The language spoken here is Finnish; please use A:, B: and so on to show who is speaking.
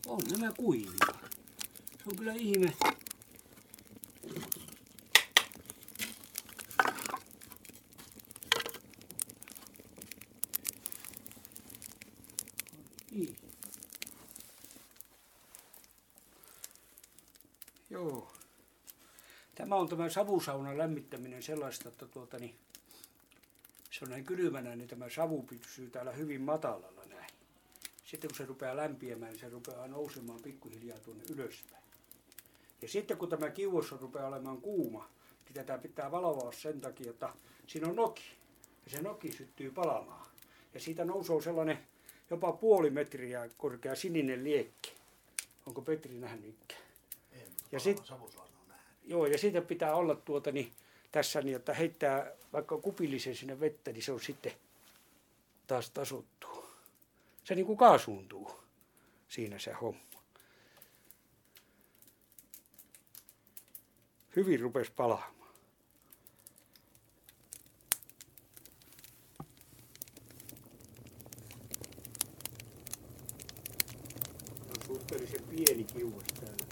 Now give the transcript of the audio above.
A: On nämä kuivia. Se on kyllä ihme. Niin. Joo. Tämä on tämä savusaunan lämmittäminen sellaista, että se on näin kylmänä, niin tämä savu pysyy täällä hyvin matalalla näin. Sitten kun se rupeaa lämpiämään, niin se rupeaa nousemaan pikkuhiljaa tuonne ylöspäin. Ja sitten kun tämä kiuas rupeaa olemaan kuuma, niin tätä pitää valvoa sen takia, että siinä on noki. Ja se noki syttyy palamaan. Ja siitä nousee sellainen jopa 0,5 metriä korkea sininen liekki. Onko Petri nähnyt ikään? Ja joo, ja siitä pitää olla tässä niin, että heittää vaikka kupillisen sinne vettä, niin se on sitten taas tasottuu. Se niin kuin kaasuuntuu siinä se homma. Hyvin rupesi palaamaan. On suhteellisen pieni kiuas täällä.